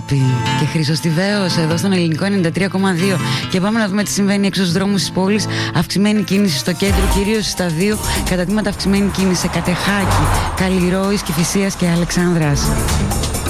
αγάπη και Χρυσοστιβαίος εδώ στον Ελληνικό 93,2. Και πάμε να δούμε τι συμβαίνει έξω στους δρόμους της πόλης. Αυξημένη κίνηση στο κέντρο, κυρίως στα 2 κατατμήματα. Αυξημένη κίνηση σε Κατεχάκη, Καλλιρόης, Κηφισίας και Αλεξάνδρας.